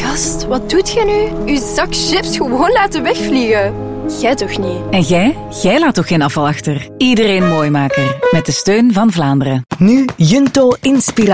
Gast, wat doet je nu? Uw zak chips gewoon laten wegvliegen. Jij toch niet? En jij? Jij laat toch geen afval achter? Iedereen Mooimaker. Met de steun van Vlaanderen. Nu Junto Inspiratie.